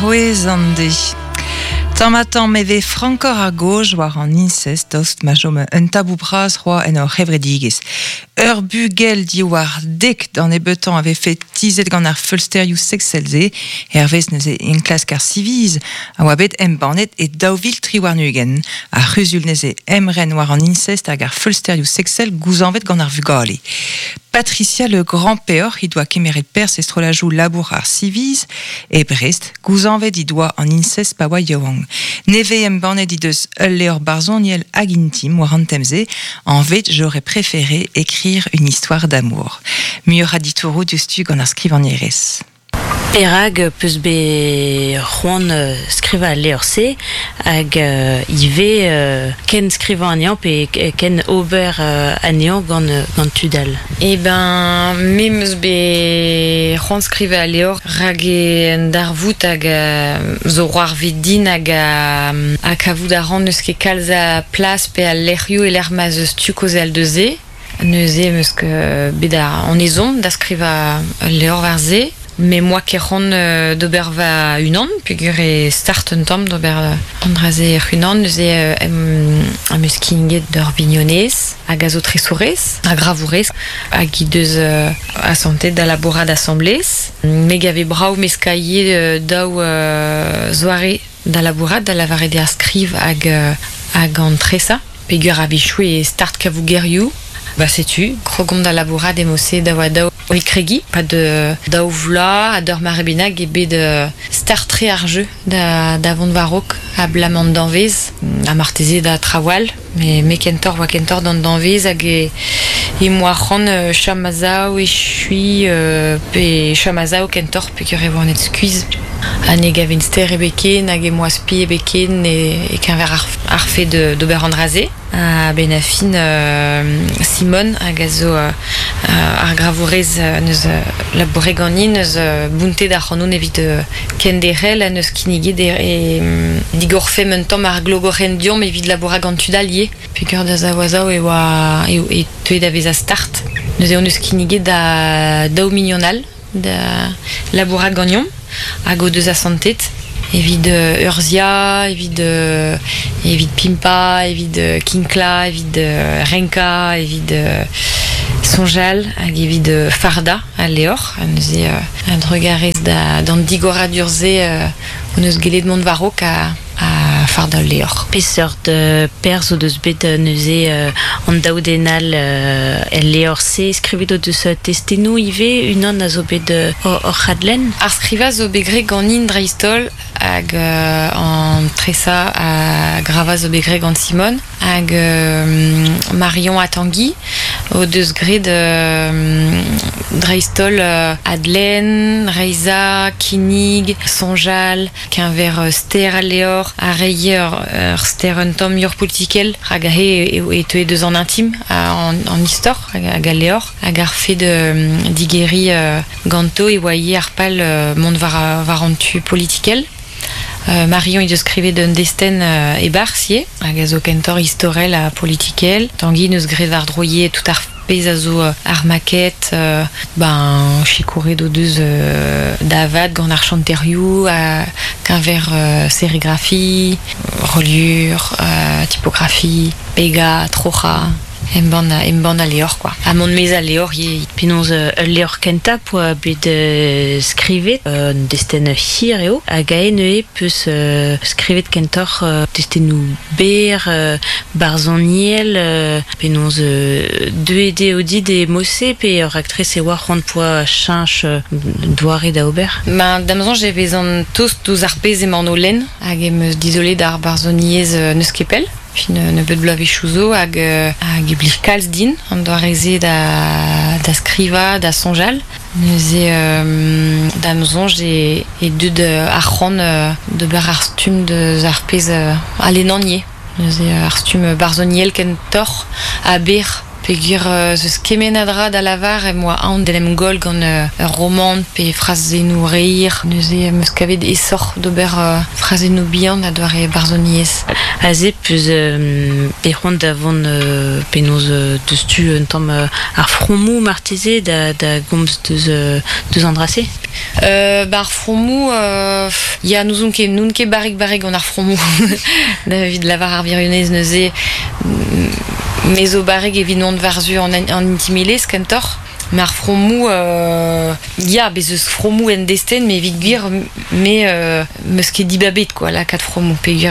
Hoezandi. Tamatan meve frankor a gauche war an incest dost majome un tabou bras roi en ur hevredigis. Ur bugel di war dek dan e betan avait fait tizet gant ar fulsteriou sexelze, hervez neze in klas kar civiz, a oa bet embanet e daouvil tri war nugen, a rusul neze emren war an incest hag ar fulsteriou sexel gouzanvet gant ar vugale. Patricia le grand-père, il doit kémeret pers estrolajou labour ar civiz, et Brest, gouzanvet il doit en incest pa oa yaouang. Neve embanet i deus ul leor barzoniel hag intim war an temze, en vet j'aurais préféré écrire une histoire d'amour. Mieux raditouro dustu gant ar skrivanierez. Perag peus be c'hoant skriva al levr se hag ive ken skriva anean pe ken ober anean gant tudal. E ben, me meus be c'hoant skriva al levr rag en darvout hag zo c'hoar vet din hag a kavout a ran neus ket kalz a plas pe al lerioù e l'er ma zeus tu koze al deuze. Neuze meus ke bet an ezon da skriva al levr war ze. Mais moi qui ron d'ober va une an, puis que start un temps d'ober andraze une an, nous a muskinget d'orbignonès, à gazotrisores, à gravoures, à guideuse à santé de la bourrade d'assemblée, mais gave brau mescaillé d'au zoare de la bourrade de la varede à scrive à gantressa, puis que rabichoué start cavougueriou. Bah sais-tu, krogom da labora demose da wada oikregi, pas de daouvla, a dor marebinag et be de star tre ar jeu da vont varok a blamant d'envez, a marteze da trawal, mais mekentor wa kentor d'envez hag e moi ran chamazao e chui pe chamazao kentor pe que revo net squeeze. A ne gavin ster e beken hag e moi spi e beken e qu'un ver ar fe d'ober andraze. A benafin Simone hag a zo ar gravourez neus labore ganin neus bunte da c'hanoun evit ken derel a neus kinigit e digorfem un tamm ar glogoren diom evit labora gant tudal ye. Peogwir da zaouazao e teuet da vez a start. Neus eo neus kinigit da daou mignonal da labora gagnon hag o deus a santet. Evit Urzia, evit Pimpa, evit Kinkla, evit Renka, evit Sonjal, hag evit Farda al leor. Neuze an regarez d'an digora d'urze o neus gelet mont varok a Farda al leor. Peseur de pers o deus bet neuze an daoudenal el leor se skrivet o deus testenou ive unan a zo bet or c'hadlen. Ar skriva zo begre gant in dreistol hag an tresa a grava zo begre gant Simone hag Marion a Tanguy o deus gret dreistol Adlen, Reiza, Kinig, Sonjal, qu'un ver ster al leor a reier ster un tom ur politikel hag a he e teuet deus an intim an istor hag al leor hag ar fe digeri ganto e oaie ar pal mont var an tu politikel. Marion il skrivet d'un desten e barsier hag a zo kentor istorel a politikel. Tanguy neus gret ar droye tout ar pez a zo ar maket chikoret o deus davad gant ar chanterioù qu'un ver sérigraphie, reliure, typographie, pega, trocha. Emban a leor, quoi. A mont mez a leor ye. Penoz leor kenta po bet skrivet desten hir eo. Hag a ene peus skrivet kentor destennou ber, barzoniel, penoz deuet odid e mosse pe ur aktrez e oa c'hoant po chanch doare da ober. Damzan je vezan tost douz ar pez emañ o len hag em eus dizole d'ar barzoniez neus kepel. Fin ne bet blave chouzo hag blij kalz din an doareze da skriva da sonjal. Neuze damzon e dud ar c'hoant d'ober ar stum deus ar pez alenanier. Neuze ar stum barzoniel kentor a ber. Peogwir zeus kemenadra da lavar e moa an delem gol gant roman pe frazenou reir. Neuze meus kavet esor d'ober frazenou bihan a doare barzoniez. Azé plus perron d'avant penos de stu un temps ar fromou martisé da goms de andrasé. Bar fromou ya nous ke barig on ar fromou David lavar ar virionez neuze mezo barig evinont varzu en intimilé skentor. Mar fromou ya bez fromou en desten mais viguir mais meus ket dibabet quoi la kat fromou peguir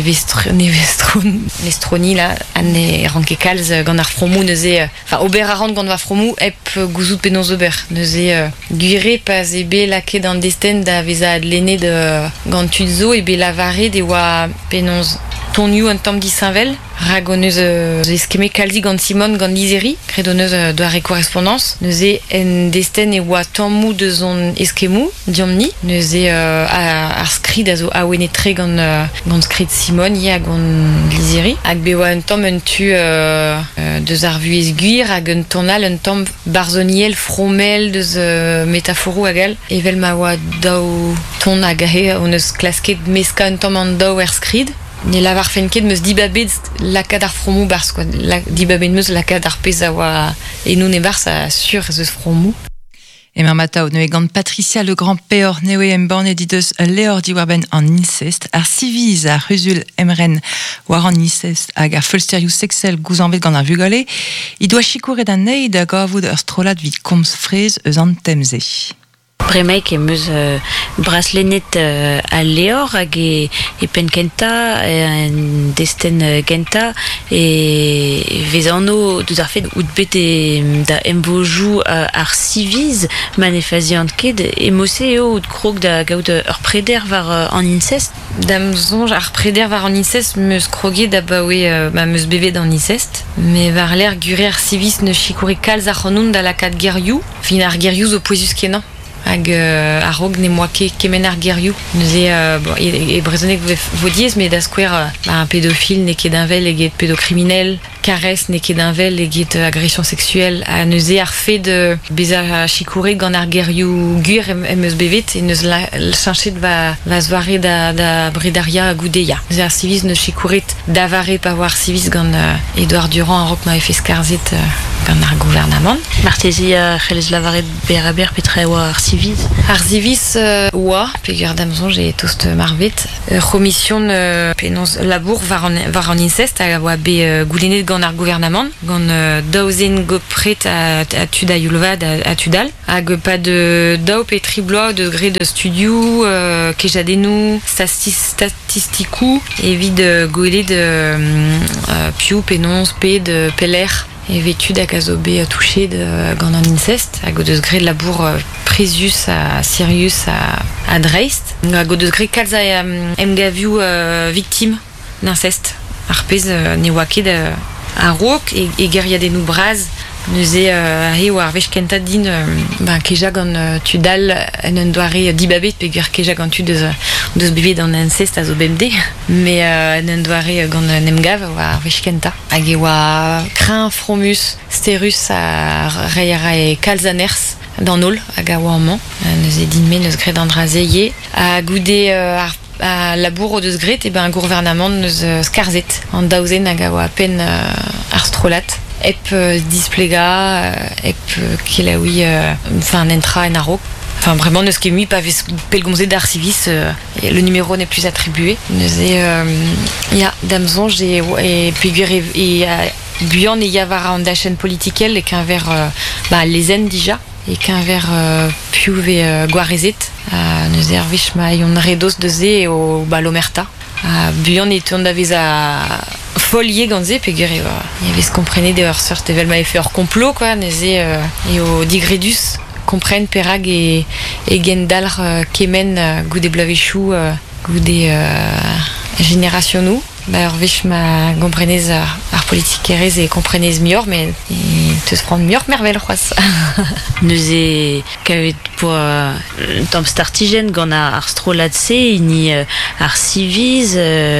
nestroni là ane ranke kalz gant ar fromou neuze enfin ober a rand gant va fromou ep gouzout penos ober neuze guire pas ebe la ket en desten da veza adlene de gant tuzo ebe lavare de oa penos tonniou un tamm di Saint-Vel ragoneuse eskeme kalzi gant Simone gant Lizeri credoneuse de la correspondance neuze en desten e oa tammou de zon eskemou diomni neuze ar skrid a zo awenetre gant skrid Simone ya gant Lizeri hag be oa un tamm un tu deus ar vuez guir hag un tonal un tamm barzoniel fromel deus metaforou hagal evel ma oa daou ton hag ahe on eus klasket meska un tamm an daou er skrid ne lavar fenket meus dibabet la kadar fromou bars quoi la dibabet meus la kadar peza oa et nous ne bars a sur ce fromou. Et marmatao ne gant Patricia le grand peor newe emban edideus leor di warben en incest ar civiz ar rusul emren war en incest hag ar fulsteriou sexuel gouzanvet gant ar vugale i doa chikouret an neid hag avout ur strolat vid komz frez eus an temze. Bremek meus braslenet a leor hag e pen kenta en desten genta e vezano deus ar fet out bet da embojou ar civiz manefaziant ket e mosse eo out krog da gaout ur preder var an incest. Dam zonj ar preder var an incest meus kroget da baoe meus bevet an incest me var l'air gure ar civiz ne chikouri kalz ar c'hanoun da la kat gerioù fin ar gerioù zo poezus kenan hag a rog ne moa kemen ar gerioù neuze e brezonek vo diez mais da skouer un pédophile ne ket d'invel e get pédocriminel caresse ne ket d'invel e get agression sexuelle a neuze ar fe de beza chikouret gant ar gerioù gur eus bevet e neus chanchet va zoare da bredaria goudeia neuze ar civiz neus chikouret davare pa war civiz gant Edouard Durand a rok ma efe skarzet gant ar gouvernement. Martezi a c'hellez lavaret beraber petra oa ar civiz. Ar civiz oa pegur damzon j'ai tost marvet romission penons labour var an incest a oa be goulenet gant ar gouvernement gant daozen gopret a tud a yulvad a tudal hag pa de dao pe tribloa de gré de studio kejadenou statistikou evit goelet de piou penons pe de peller et vêtu d'akazobe touché de gant an incest hag o deus gret labour Présius à Sirius à Dreist hag o deus gret kalz a emgaviou victime d'inceste ar pez ne oa ket a rok e geriadenou braz neuze ahe war vech kenta din keja gant tudal en un doare dibabet pegur keja gant tu deus bevet an incest a zo bemde mais en un doare gant nemgav war vech kenta hag e oa krin fromus sterus a reiera e kalzaners dan ol hag a oa amman neuze din me neus gret an drazeye a goude a labour o deus gret e un gouvernement neus skarzet an daozen hag a oa pen ar strolat ep displega ep kelaoui enfin entra en arok enfin vraiment neus ket mui pa vez pelgomze d'ar civis le numéro n'est plus attribué neuze ya damzon j'ai et pegur et buan e yavar an da chaîne politikel e qu'un ver lezen dija e qu'un ver piouve goarezet neuze ar vech ma yon redos deze o balomerta buan e tourne da vez a folie ganze pegur il y avait ce comprenait de leur sort evel ma fait hors complot quoi neuze et au digredus comprennent perag et gendalr kemen goude blavechou goude générationnou ur vech ma comprenez ar politique erez et comprenez mior mais te se prendre mior mervel c'hoaz neuze kavet pour tam startigen gant ar stroladse ni ar civiz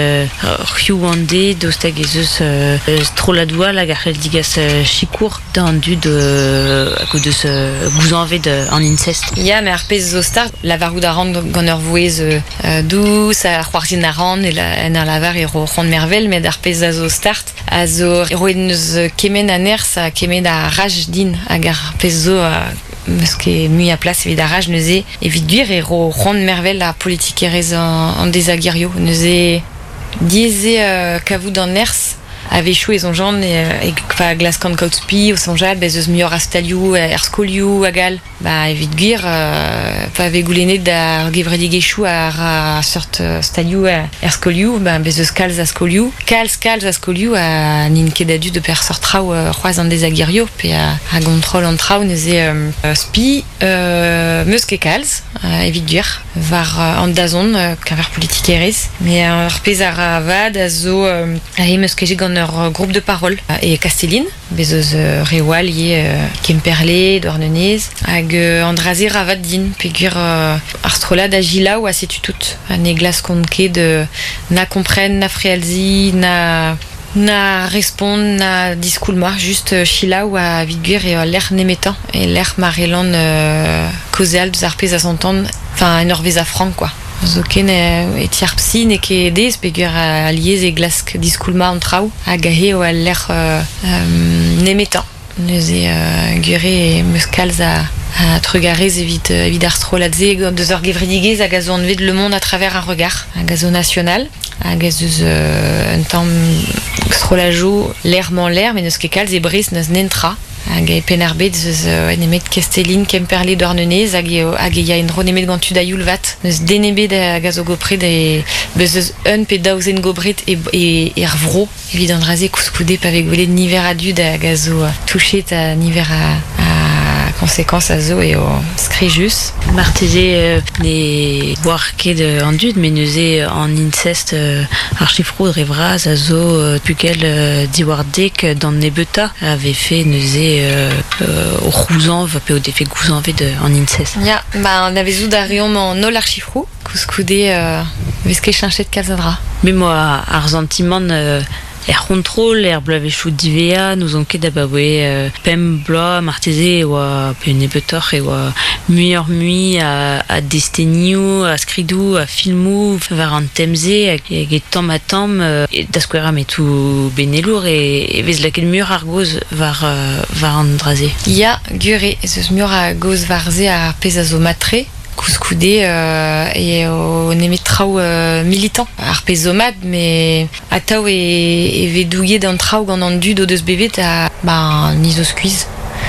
Rwande dostag eus stroladoual hag ar digas chikour d'an dud a kud eus gouzanvet an incest. Ya, mais ar pez zo start, lavarout a ran gant ur vouez dous, ar c'hoarzhin a ran, en ar lavar ero c'hant mervel, met ar pez a zo start, a zo ero eus kemen a nerz a kemen a raj din hag ar pez zo meus ket mui a plas evit a raj neuze evit gwir ero c'hant mervel a politik erez an dezagirio. Neuze dieze kavout an nerz a vechou ezon jan e fa glas kant kaotspi o sonjal bez eus mior a stalioù er skolioù a gal ba evit gwir pa vegoulenet da gevredigechou a sort stalioù er skolioù ba bez eus kalz a skolioù kalz a skolioù a nin ket adu de per sort traoù c'hoaz an dezagirio pe a gontrol an traoù neuze spi meus ket kalz evit gwir var an dazon kaver politik erez me ur pez ar avad a zo a meus ket gant ur groupe de parole e Castelline bez eus rewal ye Kemperle Douarnenez hag andraze ravad din pegur ar strolad a gilaou a setu tout ne glas kont ket na kompren na frealzi na respond na diskoulma just chilaou a vidguir e l'air nemetan et l'air marelan kozeal deus ar pez a s'entend enfin en ur vez a franc quoi. Zo ken e tiar psi ne ket dez pegur a liez e glask diskoulma an traoù hag a he o al l'air nemetan. Neuze gure e meus kalz a trugarez evit ar stroladze deus ur gevredigez hag a zo anvet le monde à travers un regard hag a zo national hag a zeus un tamm strolajou l'air man l'air mais neus ket kalz e brez neus nentra hag e penarbet zeus nemet Castelline Kemperle Douarnenez hag e ya en ro nemet gant tudaioul vat neus denebet hag a zo gopred bez eus un pe daouzen gobret e er vro evit an draze kouskoude pa veg niver a dud hag a zo touchet a niver a konsekans a zo eo skrijus. Marteze ne boar ket an dud, mais neuze an incest ar chifro drevraz a zo pukel diwardek d'an nebeta ave fait neuze o c'houzanv pe o defe gouzanvet an incest. Ya, ba an avezou da reom an nol ar chifro kouskoude vez ket chinchet kalzadra. Mais moi ar zantiman er contrôle, er blavechou divea, nous on ket da bawe pem bla marteze oa pe nebetor e oa muior mui a desteniu, a skridou, a filmou, var an temze hag e tamm a tamm da skoueram e tou benelour e vez laket muior ar goz var an draze. Ya, gure, eus muior a goz var ze ar pez a zo matre kouskoude e o nemet traoù militant ar pez zo mat mais ataou e vedouillet d'an traoù gant an dud o deus bevet a ni zo skuiz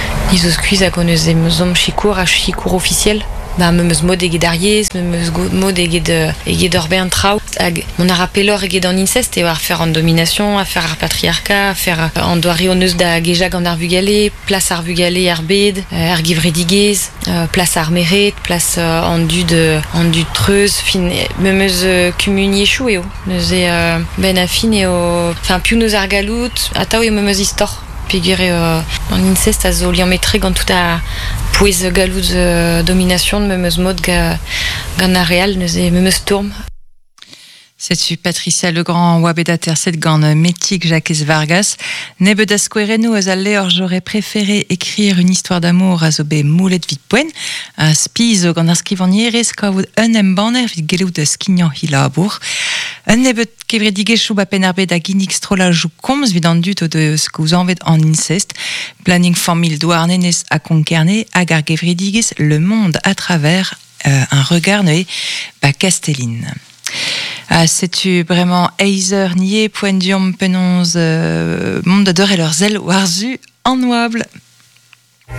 a gant eus emzom chikour a chikour officiel ba meus mod eget ar yez, meus mod eget ur bern traoù hag mon ar apelor eget an incest e war fer an domination, a fer ar patriarcat, a fer an doare o neus da gejag an ar vugale, plas ar vugale ar bed, ar givredigez, plas ar meret, plas an dud treuz, fin meus kumuniechou eo, neuze ben a fin eo, enfin piou neus ar galout, ataou eo meus istor. Pegur an incest a zo liametre gant tout a pouez galout domination de meus mod gant a real neuze meus tourm. C'est Patricia Legrand Wabedater set gant Metik Jacques Vargas. Nebet a skouerennou eus al levr j'aurais préféré écrire une histoire d'amour a zo bet moulet vit poen. A spi zo gant ar skrivagnerez kavout un embanner vit gelout eus skignan hi labour. Un nebet kevredigechou ba penarbet da ginnig strolajou komz vid an dut o deus gouzanvet an incest. Planning famil Douarnenez a konkerne hag ar gevredigez Le Monde à travers un regard neue ba Castelline. C'est-tu vraiment Eiser nier point diom penons monde d'or et leurs ailes warzu en noable.